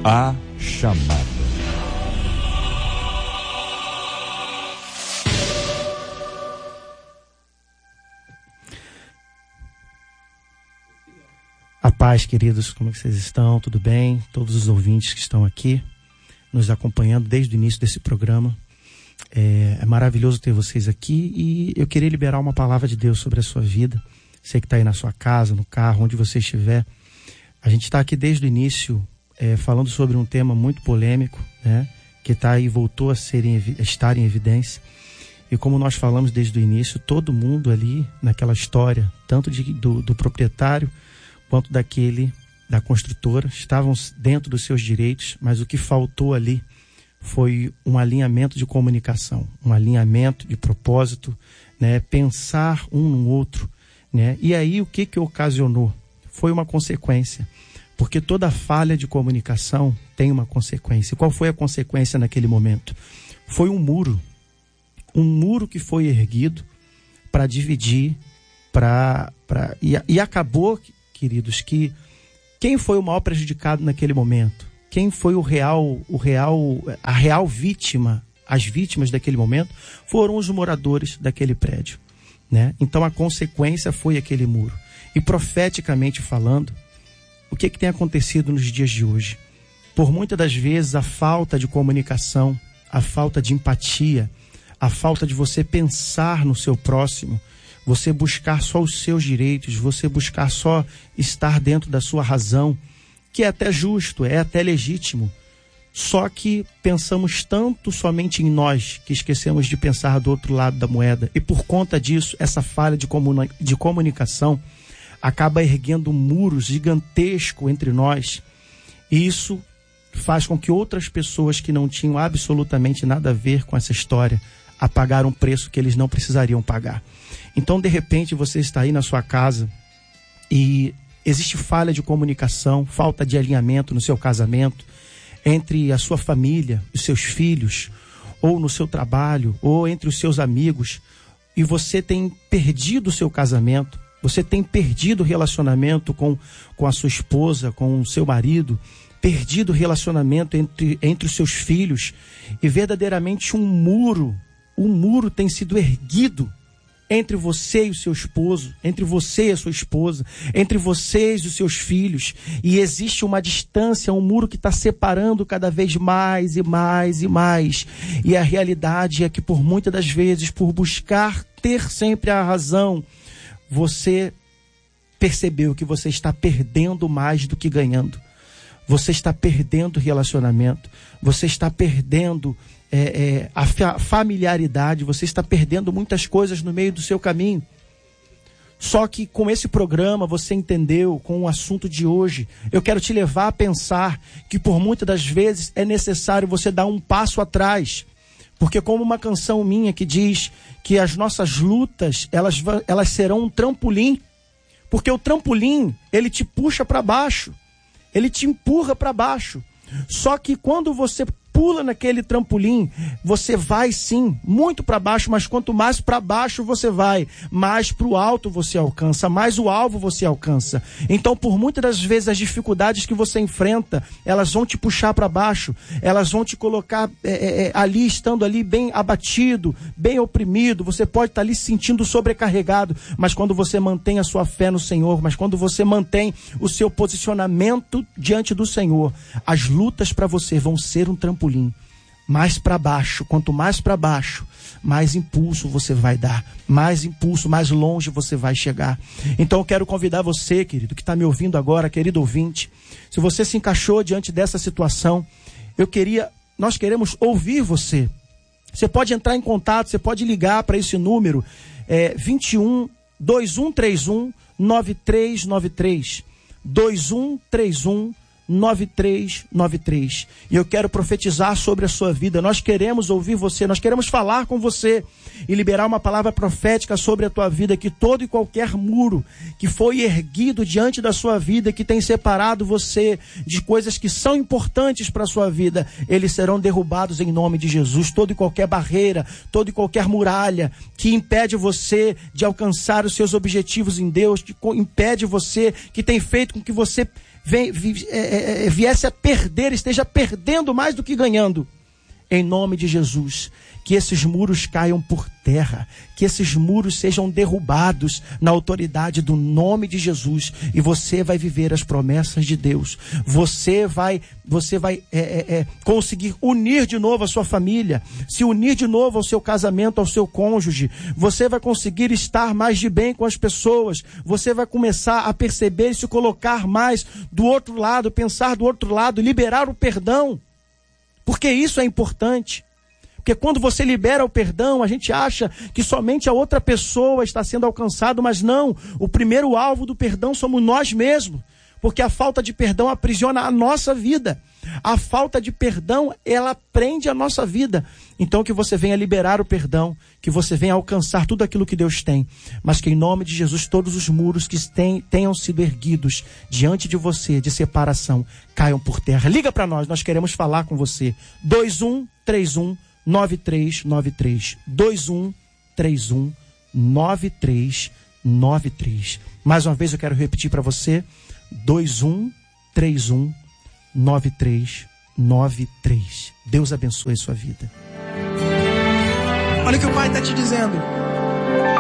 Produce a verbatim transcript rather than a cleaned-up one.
A chamada. A paz, queridos, como vocês estão? Tudo bem? Todos os ouvintes que estão aqui nos acompanhando desde o início desse programa. É, é maravilhoso ter vocês aqui e eu queria liberar uma palavra de Deus sobre a sua vida. Você que está aí na sua casa, no carro, onde você estiver. A gente está aqui desde o início é, falando sobre um tema muito polêmico, né? Que está aí, voltou a, ser em, a estar em evidência. E como nós falamos desde o início, todo mundo ali naquela história, tanto de, do, do proprietário quanto daquele da construtora, estavam dentro dos seus direitos, mas o que faltou ali foi um alinhamento de comunicação, um alinhamento de propósito, né? Pensar um no outro, né? E aí o que que ocasionou? Foi uma consequência, porque toda falha de comunicação tem uma consequência. E qual foi a consequência naquele momento? Foi um muro, um muro que foi erguido para dividir, para para e, e acabou, queridos, que quem foi o maior prejudicado naquele momento? Quem foi o real, o real, a real vítima, as vítimas daquele momento, foram os moradores daquele prédio, né? Então a consequência foi aquele muro. E profeticamente falando, o que, que tem acontecido nos dias de hoje? Por muitas das vezes a falta de comunicação, a falta de empatia, a falta de você pensar no seu próximo, você buscar só os seus direitos, você buscar só estar dentro da sua razão, que é até justo, é até legítimo. Só que pensamos tanto somente em nós, que esquecemos de pensar do outro lado da moeda. E por conta disso, essa falha de, comuni- de comunicação acaba erguendo muros gigantescos entre nós. E isso faz com que outras pessoas que não tinham absolutamente nada a ver com essa história a pagar um preço que eles não precisariam pagar. Então, de repente, você está aí na sua casa e existe falha de comunicação, falta de alinhamento no seu casamento, entre a sua família, os seus filhos, ou no seu trabalho, ou entre os seus amigos, e você tem perdido o seu casamento, você tem perdido o relacionamento com, com a sua esposa, com o seu marido, perdido o relacionamento entre, entre os seus filhos, e verdadeiramente um muro, um muro tem sido erguido entre você e o seu esposo, entre você e a sua esposa, entre vocês e os seus filhos, e existe uma distância, um muro que está separando cada vez mais e mais e mais, e a realidade é que por muitas das vezes, por buscar ter sempre a razão, você percebeu que você está perdendo mais do que ganhando, você está perdendo relacionamento, você está perdendo É, é, a fa- familiaridade, você está perdendo muitas coisas no meio do seu caminho. Só que com esse programa você entendeu, com o assunto de hoje, eu quero te levar a pensar que por muitas das vezes é necessário você dar um passo atrás, porque como uma canção minha que diz que as nossas lutas elas, elas serão um trampolim, porque o trampolim ele te puxa para baixo, ele te empurra para baixo. Só que quando você pula naquele trampolim, você vai sim, muito para baixo, mas quanto mais para baixo você vai, mais para o alto você alcança, mais o alvo você alcança. Então, por muitas das vezes, as dificuldades que você enfrenta, elas vão te puxar para baixo, elas vão te colocar é, é, ali, estando ali bem abatido, bem oprimido, você pode estar ali se sentindo sobrecarregado, mas quando você mantém a sua fé no Senhor, mas quando você mantém o seu posicionamento diante do Senhor, as lutas para você vão ser um trampolim. Mais para baixo, quanto mais para baixo, mais impulso você vai dar, mais impulso, mais longe você vai chegar. Então eu quero convidar você, querido, que está me ouvindo agora, querido ouvinte, se você se encaixou diante dessa situação, eu queria, nós queremos ouvir você. Você pode entrar em contato, você pode ligar para esse número, é, vinte e um, dois um três um, nove três nove três, dois um três um, nove três nove três. E eu quero profetizar sobre a sua vida. Nós queremos ouvir você, nós queremos falar com você e liberar uma palavra profética sobre a tua vida, que todo e qualquer muro que foi erguido diante da sua vida, que tem separado você de coisas que são importantes para a sua vida, eles serão derrubados em nome de Jesus. Toda e qualquer barreira, toda e qualquer muralha que impede você de alcançar os seus objetivos em Deus, que impede você, que tem feito com que você vem, vi, é, é, viesse a perder, esteja perdendo mais do que ganhando. Em nome de Jesus, que esses muros caiam por terra, que esses muros sejam derrubados na autoridade do nome de Jesus, e você vai viver as promessas de Deus. Você vai, você vai é, é, é, conseguir unir de novo a sua família, se unir de novo ao seu casamento, ao seu cônjuge. Você vai conseguir estar mais de bem com as pessoas. Você vai começar a perceber e se colocar mais do outro lado, pensar do outro lado, liberar o perdão. Porque isso é importante. Porque quando você libera o perdão, a gente acha que somente a outra pessoa está sendo alcançada, mas não. O primeiro alvo do perdão somos nós mesmos. Porque a falta de perdão aprisiona a nossa vida. A falta de perdão, ela prende a nossa vida. Então que você venha liberar o perdão, que você venha alcançar tudo aquilo que Deus tem. Mas que em nome de Jesus, todos os muros que tem, tenham sido erguidos diante de você, de separação, caiam por terra. Liga para nós, nós queremos falar com você. dois um três um nove três nove três. dois um três um nove três nove três. Mais uma vez eu quero repetir para você. dois um três um nove três nove três. Deus abençoe a sua vida. Olha o que o Pai está te dizendo.